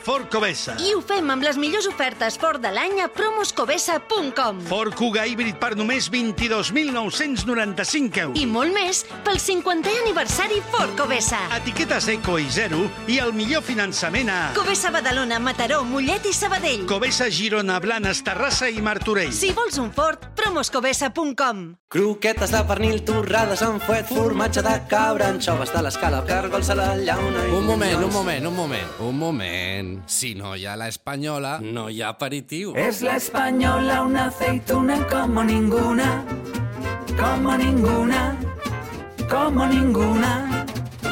Ford Covesa. I ho fem amb les millors ofertes Ford de l'any a promoscovesa.com. Ford Kuga híbrid per només 22.995 euros. I molt més pel 50è aniversari Ford Covesa. Etiquetes eco i zero i el millor finançament a... Covesa Badalona, Mataró, Mollet i Sabadell. Covesa Girona, Blanes, Terrassa i Martorell. Si vols un Ford, promoscovesa.com. Croquetes de pernil, torrades amb fuet, formatge de cabra, anxoves de l'escala, càrgols a la llauna... Un moment. Si no hi ha la espanyola, no hi ha aperitiu. Es la española, una aceituna como ninguna, como ninguna, como ninguna.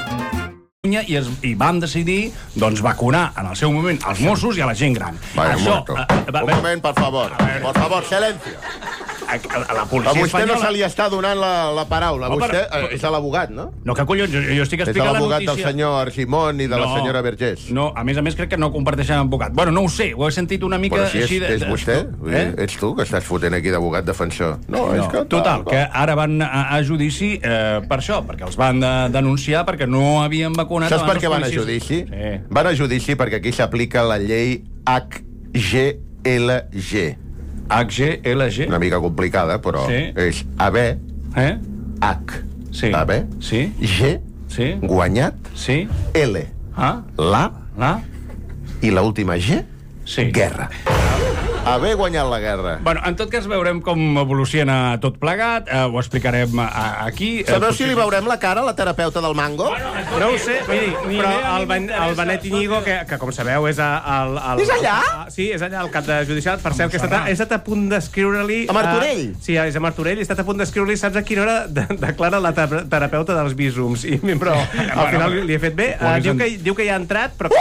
I vam decidir doncs, vacunar en el seu moment els Mossos i a la gent gran. Vaya, un moment, per favor. Por favor, silencio. La a policia vostè espanyola... no se li està donant la paraula. Vostè és l'abogat, no? No, que collons, jo estic És explicant la l'abogat notícia... del senyor Argimon i de la senyora Vergés. No, a més crec que no comparteixen advocat. Bueno, no ho sé, ho he sentit una mica Però si així... és vostè? Ets tu que estàs fotent aquí d'abogat defensor? No, és que... Total, que ara van a judici per això, perquè els van denunciar perquè no havien vacunat... Saps per què van a judici? Sí. Van a judici perquè aquí s'aplica la llei HGLG. HGLG? Una mica complicada, però és haver, H, haver, G, guanyat, L, la, i l'última G, guerra. Haver guanyat la guerra. Bueno, en tot cas veurem com evoluciona tot plegat, ho explicarem aquí. Sabeu si li veurem la cara a la terapeuta del Mango? No ho sé, però el Benet Iñigo, que com sabeu és el... És allà? Sí, és allà, al cap de judicial. Per cert, que he estat a punt d'escriure-li... A Martorell? Sí, és a Martorell. He estat a punt d'escriure-li, saps a quina hora declara la terapeuta dels bísums. Però al final li he fet bé. Diu que ja ha entrat, però...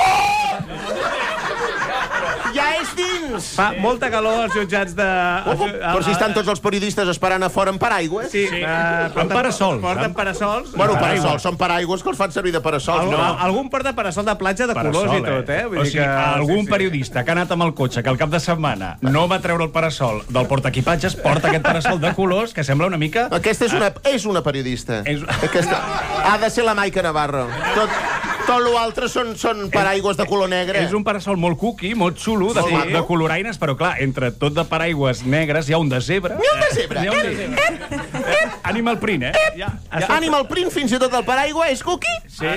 Ja és dins! Fa molta calor als jutjats de... Però si estan tots els periodistes esperant a fora amb paraigües. Sí, amb parasols. Porten parasols. Bueno, parasols, són paraigües que els fan servir de parasols. Algun porta parasol de platja de colors i tot, eh? O sigui, algun periodista que ha anat amb el cotxe que al cap de setmana no va treure el parasol del portaequipatges, porta aquest parasol de colors que sembla una mica... Aquesta és una periodista. Ha de ser la Maica Navarro. Tot l'altre són paraigües de color negre. És un parasol molt cuqui, molt xulo, de coloraines, però clar, entre tot de paraigües negres hi ha un de zebra. Hi ha un de zebra. Animal print, Animal print, fins i tot el paraigua, és cuqui?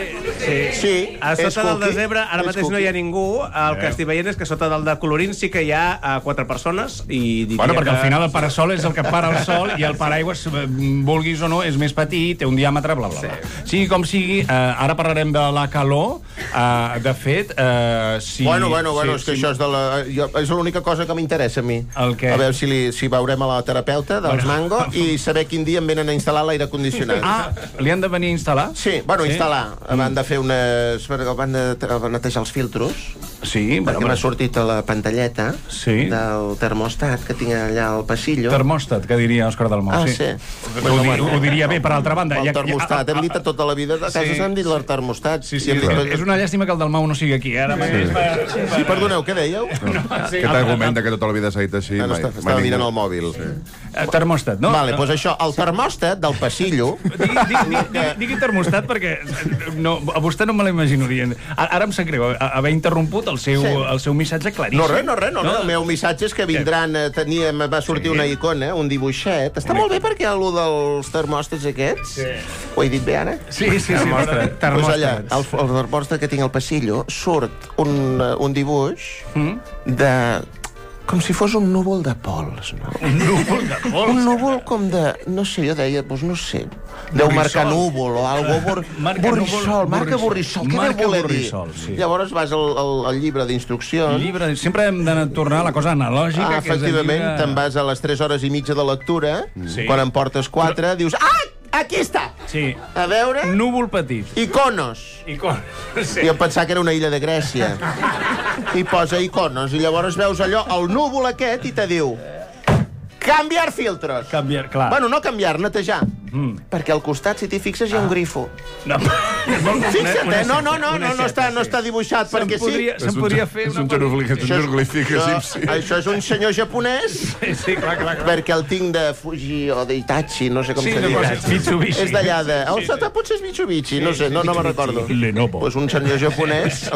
Sí. A sota del de zebra ara mateix no hi ha ningú. El que estic veient és que sota del de colorín sí que hi ha 4 persones. Bueno, perquè al final el parasol és el que para el sol i el paraigües, vulguis o no, és més petit, té un diàmetre, bla, bla, bla. Sigui com sigui, ara parlarem de la calor. De fet, si... Bueno, és que això és l'única cosa que m'interessa a mi. A veure si veurem a la terapeuta dels Mango i saber quin dia em venen a instal·lar l'aire condicionat. Li han de venir a instal·lar? Sí, bueno, instal·lar. Van de fer unes... Van de netejar els filtros. Sí, perquè m'ha sortit a la pantalleta del termostat que tinc allà al passillo. Termòstat, que diria Òscar Dalmau. Sí. Ho diria bé, per altra banda. El termostat, hem dit tota la vida, a casa s'han dit el termostat. És una llàstima que el Dalmau no sigui aquí. Sí, perdoneu, què dèieu? Aquest argument que tota la vida s'ha dit així... Estava mirant el mòbil. Termòstat, no? Vale, doncs això, el termòstat del passillo... Digui termostat perquè a vostè no me l'imagino dient. Ara em sap greu haver interromput el seu missatge claríssim. No, res. El meu missatge és que vindran... Va sortir una icona, un dibuixet. Està molt bé perquè allò dels termòstats aquests... Ho he dit bé, ara? Sí. Termòstat. El termòstat que tinc al passillo surt un dibuix de... com si fos un núvol de pols, no? Un núvol de pols? Un núvol com de... No sé, jo deia, doncs no sé. Deu marcar núvol o algo... Borrissol, marca borrissol. Què deu voler dir? Llavors vas al llibre d'instruccions... Sempre hem de tornar a la cosa analògica. Efectivament, te'n vas a les 3 hores i mitja de lectura, quan en portes 4, dius... Aquí està! Sí. A veure... Núvol petit. Iconos. Sí. I em pensava que era una illa de Grècia. I posa iconos. I llavors veus allò, el núvol aquest, i te diu... Canviar filtros. Clar. Bueno, no canviar, netejar. Perquè al costat, si t'hi fixes, hi ha un grifo. Fixa't, no està dibuixat perquè sí. Se'n podria fer és un jeroglífic egipci. Això és un senyor japonès. Sí, clar. Perquè el tinc de Fuji o d'Itachi, no sé com se diu. Mitsubishi. És d'allà de... Potser és Mitsubishi, no sé, no me'n recordo. Lenovo. Doncs un senyor japonès